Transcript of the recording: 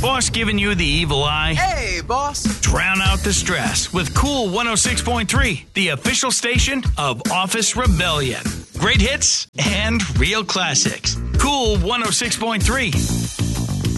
Boss giving you the evil eye? Hey, boss. Drown out the stress with Cool 106.3, the official station of Office Rebellion. Great hits and real classics. Cool 106.3.